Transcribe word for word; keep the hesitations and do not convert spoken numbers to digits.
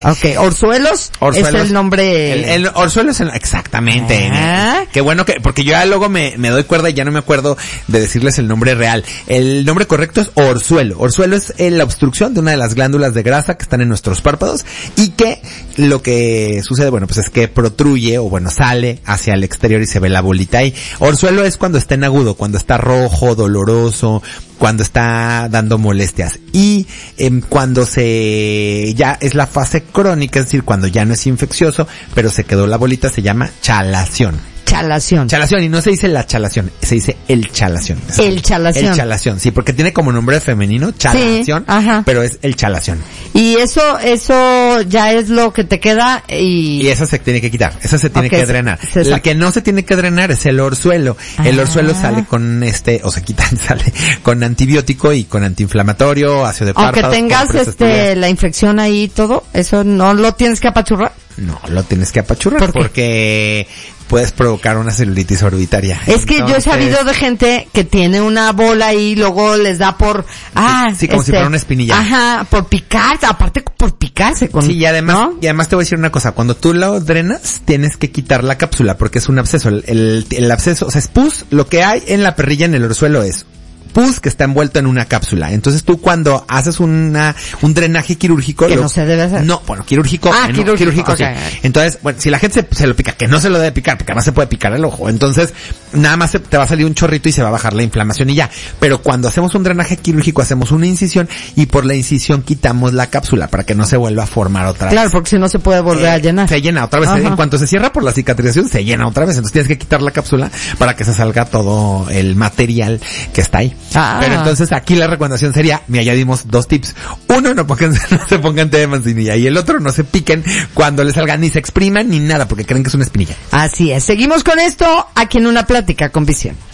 Okay, Orzuelos, Orzuelos es el nombre. El, el Orzuelo es el, exactamente. Ah. Qué bueno que, porque yo ya luego me, me doy cuerda y ya no me acuerdo de decirles el nombre real. El nombre correcto es orzuelo. Orzuelo es la obstrucción de una de las glándulas de grasa que están en nuestros párpados y que lo que sucede, bueno, pues es que protruye o bueno, sale hacia el exterior y se ve la bolita ahí. Orzuelo es cuando está en agudo, cuando está rojo, doloroso, cuando está dando molestias. Y eh, cuando se, ya es la fase crónica, es decir, cuando ya no es infeccioso, pero se quedó la bolita, se llama chalación. Chalación. Chalación, y no se dice la chalación, se dice el chalación. El chalación. El chalación, sí, porque tiene como nombre femenino, chalación, sí, ajá. Pero es el chalación. Y eso, eso ya es lo que te queda y... Y esa se tiene que quitar, esa se tiene okay, que drenar. Se, se la que no se tiene que drenar es el orzuelo. Ah. El orzuelo sale con este, o se quita, sale con antibiótico y con antiinflamatorio, ácido de párpados. Aunque tengas este, la infección ahí y todo, ¿eso no lo tienes que apachurrar? No, lo tienes que apachurrar ¿Por porque puedes provocar una celulitis orbitaria. Es que Entonces, yo he sabido de gente que tiene una bola y luego les da por, ah, sí, sí como este, si fuera una espinilla. Ajá, por picar, aparte por picarse con, sí, y además, ¿no? y además te voy a decir una cosa, cuando tú lo drenas, tienes que quitar la cápsula porque es un absceso. El, el, el absceso, o sea, es pus, lo que hay en la perrilla en el orzuelo es pus que está envuelto en una cápsula. Entonces tú cuando haces una un drenaje quirúrgico que lo, no se debe hacer. No, bueno, quirúrgico, ah, eh, quirúrgico, no, quirúrgico okay. Sí. Entonces, bueno, si la gente se, se lo pica, que no se lo debe picar, porque además se puede picar el ojo. Entonces, nada más se, te va a salir un chorrito y se va a bajar la inflamación y ya. Pero cuando hacemos un drenaje quirúrgico hacemos una incisión y por la incisión quitamos la cápsula para que no se vuelva a formar otra vez. Claro, porque si no se puede volver eh, a llenar. Se llena otra vez. Ajá. En cuanto se cierra por la cicatrización, se llena otra vez. Entonces tienes que quitar la cápsula para que se salga todo el material que está ahí. Ah. Pero entonces Entonces aquí la recomendación sería, mira, ya dimos dos tips. Uno, no, pongan, no se pongan té de manzanilla. Y el otro, no se piquen cuando les salga, ni se expriman ni nada, porque creen que es una espinilla. Así es. Seguimos con esto aquí en Una Plática con Visión.